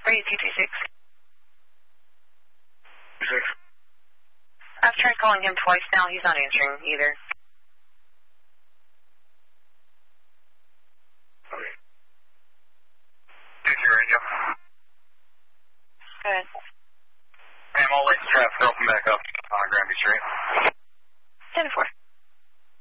Brady 226. 26. I've tried calling him twice now. He's not answering either. Okay. 2-0 radio. Go ahead. Ma'am, all lanes traffic open back up on Granby Street.